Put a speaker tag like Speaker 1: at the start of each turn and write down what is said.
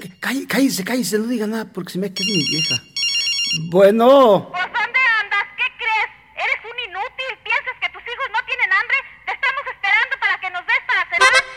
Speaker 1: Cállese, no diga nada porque se me queda mi vieja. Bueno.